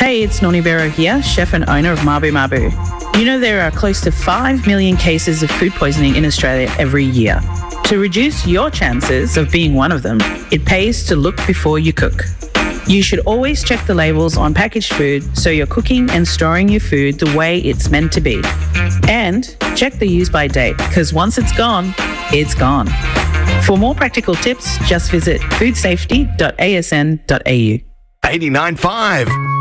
Hey, it's Noni Bero here, chef and owner of Mabu Mabu. You know there are close to 5 million cases of food poisoning in Australia every year. To reduce your chances of being one of them, it pays to look before you cook. You should always check the labels on packaged food so you're cooking and storing your food the way it's meant to be. And check the use by date, because once it's gone, it's gone. For more practical tips, just visit foodsafety.asn.au. 89.5